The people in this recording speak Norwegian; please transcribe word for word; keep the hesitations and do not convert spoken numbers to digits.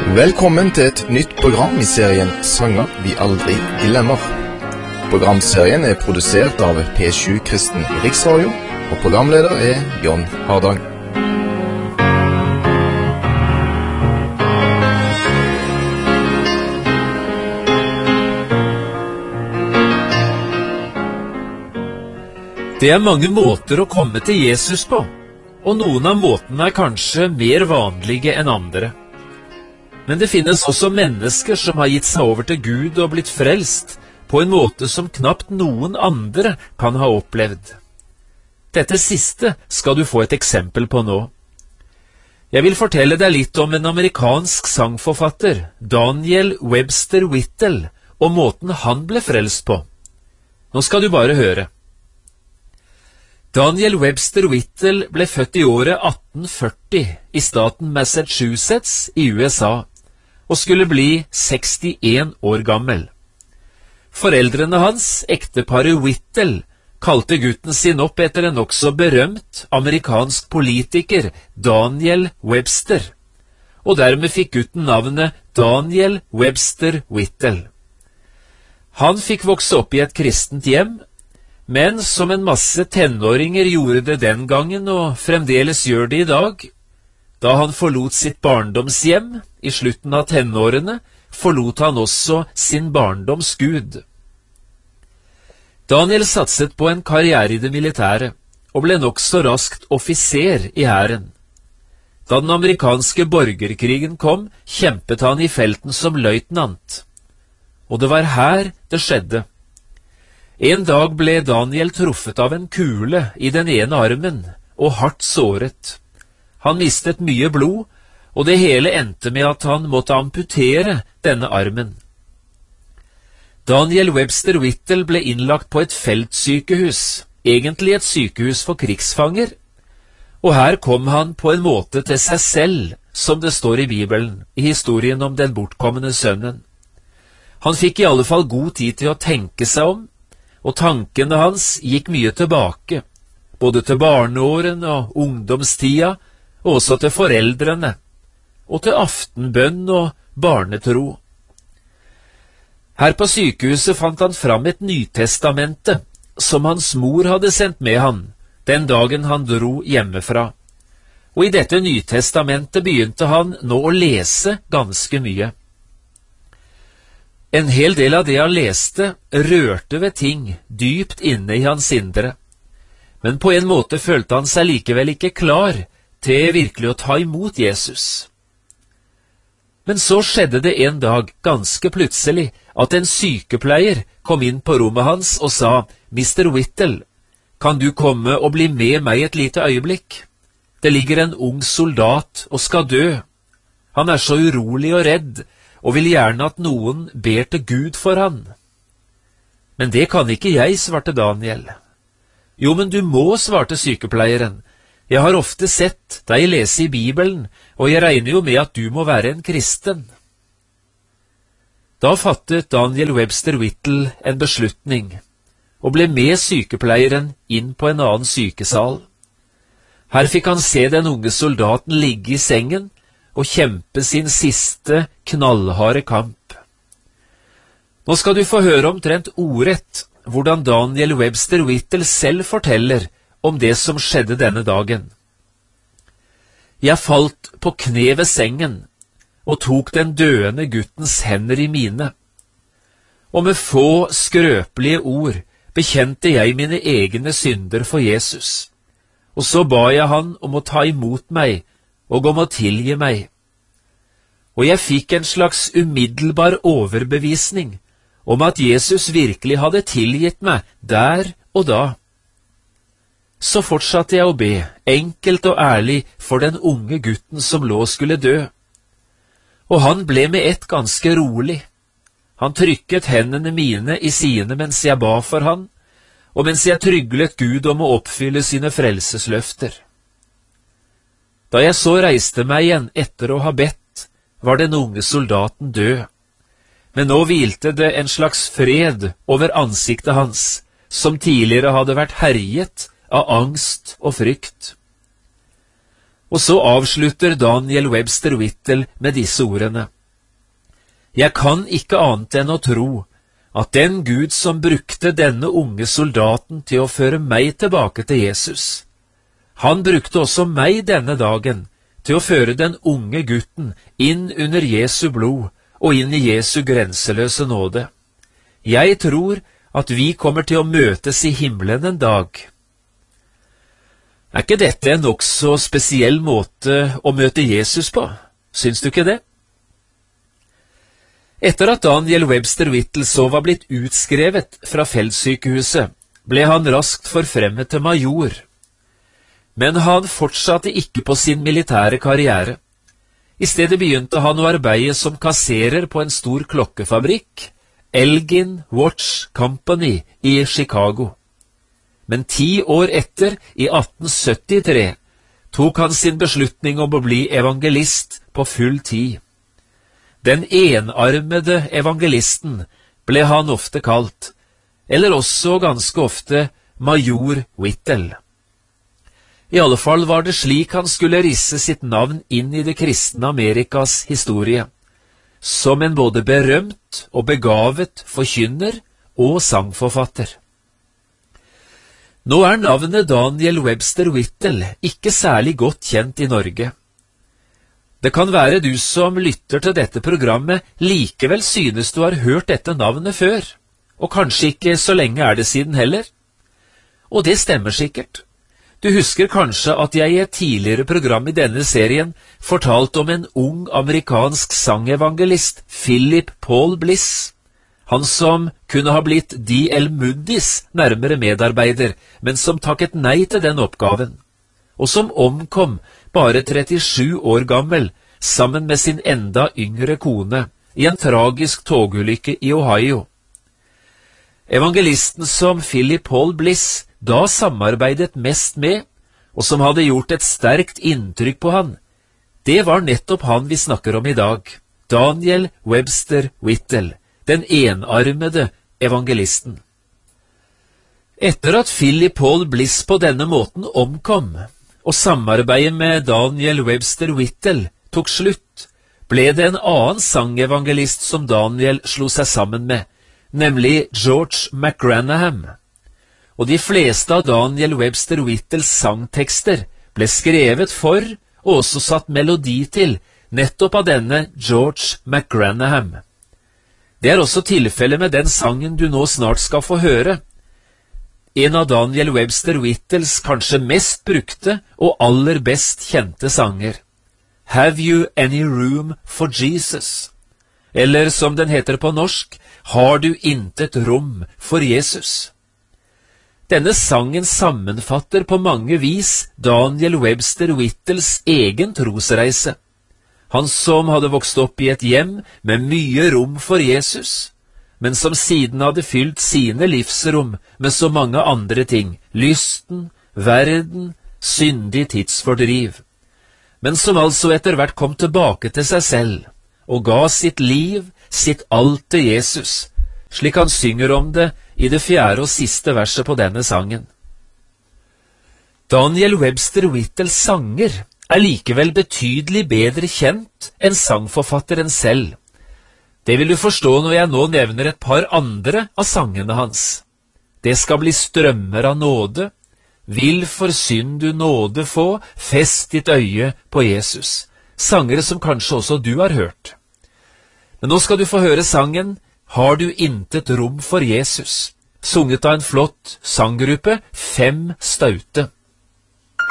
Velkommen til et nytt program i serien Sanger vi aldri glemmer. Programserien er produsert av P sju Kristen Riksradio, og programleder er John Hardang. Det er mange måter å komme til Jesus på, og noen av måtene er kanskje mer vanlige enn andre. Men det finnes også mennesker som har gitt seg over til Gud og blitt frelst på en måte som knapt noen andre kan ha opplevd. Dette siste skal du få et eksempel på nå. Jeg vil fortelle deg litt om en amerikansk sangforfatter, Daniel Webster Whittle, og måten han ble frelst på. Nå skal du bare høre. Daniel Webster Whittle ble født i året atten førti i staten Massachusetts i U S A, og skulle bli sekstien år gammel. Foreldrene hans, ekteparet Whittle, kalte gutten sin opp etter en også berømt amerikansk politiker, Daniel Webster, og dermed fikk gutten navnet Daniel Webster Whittle. Han fikk vokse opp i et kristent hjem, men som en masse tenåringer gjorde det den gangen, og fremdeles gjør det i dag, da han forlot sitt barndomshjem i slutten av tenårene, forlot han også sin barndoms Gud. Daniel satset på en karriere i det militære, og ble nokså raskt offiser i hæren. Da den amerikanske borgerkrigen kom, kjempet han i felten som løytnant. Og det var her det skjedde. En dag ble Daniel truffet av en kule i den ene armen, og hardt såret. Han mistet mye blod, og det hele endte med at han måtte amputere denne armen. Daniel Webster Whittle ble innlagt på et feltsykehus, egentlig et sykehus for krigsfanger, og her kom han på en måte til seg selv, som det står i Bibelen, i historien om den bortkommende sønnen. Han fikk i alle fall god tid til å tenke seg om, og tankene hans gikk mye tilbake, både til barneårene og ungdomstida, og også til foreldrene, og til aftenbønn og barnetro. Her på sykehuset fant han fram et Nytestamente, som hans mor hadde sendt med han, den dagen han dro hjemmefra. Og i dette Nytestamentet begynte han nå å lese ganske mye. En hel del av det han leste rørte ved ting dypt inne i hans indre, men på en måte følte han seg likevel ikke klar til virkelig å ta imot Jesus. Men så skjedde det en dag, ganske plutselig, at en sykepleier kom inn på rommet hans og sa, «Mister Whittle, kan du komme og bli med meg et lite øyeblikk? Det ligger en ung soldat og skal dø. Han er så urolig og redd, og vil gjerne at noen ber til Gud for han.» «Men det kan ikke jeg», svarte Daniel. «Jo, men du må», svarte sykepleieren. «Jeg har ofte sett deg lese i Bibelen, og jeg regner jo med at du må være en kristen.» Da fattet Daniel Webster Whittle en beslutning, og ble med sykepleieren inn på en annen sykesal. Her fikk han se den unge soldaten ligge i sengen og kjempe sin siste knallharde kamp. Nå skal du få høre omtrent ordrett hvordan Daniel Webster Whittle selv forteller om det som skjedde denne dagen. «Jeg falt på kne ved sengen og tok den døende guttens hender i mine, og med få skrøpelige ord bekjente jeg mine egne synder for Jesus, og så ba jeg han om å ta imot meg og om å tilgi meg. Og jeg fikk en slags umiddelbar overbevisning om at Jesus virkelig hadde tilgitt meg der og da. Så fortsatte jeg å be, enkelt og ærlig, for den unge gutten som lå skulle dø. Og han ble med ett ganske rolig. Han trykket hendene mine i sine mens jeg ba for han, og mens jeg tryglet Gud om å oppfylle sine frelsesløfter. Da jeg så reiste meg igjen etter å ha bedt, var den unge soldaten død. Men nå hvilte det en slags fred over ansiktet hans, som tidligere hadde vært herjet av angst og frykt. Og så avslutter Daniel Webster Whittle med disse ordene: Jeg kan ikke annet enn å tro at den Gud som brukte denne unge soldaten til å føre meg tilbake til Jesus, han brukte også meg denne dagen til å føre den unge gutten inn under Jesu blod og inn i Jesu grenseløse nåde. Jeg tror at vi kommer til å møtes i himmelen en dag. Er ikke dette en nokså spesiell måte å møte Jesus på? Syns du ikke det? Etter at Daniel Webster Whittle så var blitt utskrevet fra feltsykehuset, ble han raskt forfremmet til major. Men han fortsatte ikke på sin militære karriere. I stedet begynte han å arbeide som kasserer på en stor klokkefabrikk, Elgin Watch Company i Chicago. Men ti år etter, i atten syttitre, tok han sin beslutning om å bli evangelist på full tid. Den enarmede evangelisten ble han ofte kalt, eller også ganske ofte major Whittle. I alle fall var det slik han skulle risse sitt navn inn i det kristne Amerikas historie, som en både berømt og begavet forkynner og sangforfatter. Nå er navnet Daniel Webster Whittle ikke særlig godt kjent i Norge. Det kan være du som lytter til dette programmet likevel synes du har hørt dette navnet før, og kanskje ikke så lenge er det siden heller. Og det stemmer sikkert. Du husker kanskje at jeg i et tidligere program i denne serien fortalte om en ung amerikansk sangevangelist, Philip Paul Bliss, han som kunne ha blitt D L Mundis nærmere medarbeider, men som takket nei til den oppgaven, og som omkom bare trettisju år gammel sammen med sin enda yngre kone i en tragisk togulykke i Ohio. Evangelisten som Philip Paul Bliss da samarbeidet mest med, og som hadde gjort et sterkt inntrykk på han, det var nettopp han vi snakker om i dag, Daniel Webster Whittle, den enarmede evangelisten. Etter at Philip Paul Bliss på denne måten omkom, og samarbeidet med Daniel Webster Whittle tok slutt, ble det en annen sangevangelist som Daniel slo seg sammen med, nemlig George McGranaham. Og de fleste av Daniel Webster Whittles sangtekster ble skrevet for, og også satt melodi til, nettopp av denne George McGranaham. Det er også tilfellet med den sangen du nå snart skal få høre. En av Daniel Webster Whittles kanskje mest brukte og aller best kjente sanger. Have you any room for Jesus? Eller som den heter på norsk, Har du intet rom for Jesus? Denne sangen sammenfatter på mange vis Daniel Webster Whittles egen trosreise. Han som hadde vokst opp i et hjem med mye rom for Jesus, men som siden hadde fylt sine livsrom med så mange andre ting, lysten, verden, syndig tidsfordriv, men som altså etter hvert kom tilbake til seg selv, og ga sitt liv, sitt alt til Jesus, slik han synger om det i det fjerde og siste verset på denne sangen. Daniel Webster Whittles sanger er likevel betydelig bedre kjent enn sangforfatteren selv. Det vil du forstå når jeg nå nevner et par andre av sangene hans. Det skal bli strømmer av nåde, vil for synd du nåde få, fest ditt øye på Jesus. Sangere som kanskje også du har hørt. Men nå skal du få høre sangen Har du intet rom for Jesus, sunget av en flott sanggruppe, Fem Staute.